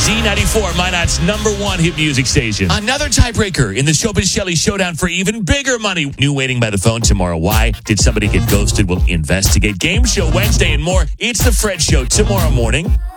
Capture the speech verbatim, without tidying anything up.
Z ninety-four, Minot's number one hit music station. Another tiebreaker in the Showbiz Shelley showdown for even bigger money. New Waiting by the Phone tomorrow. Why did somebody get ghosted? We'll investigate. Game show Wednesday and more. It's the Fred Show tomorrow morning.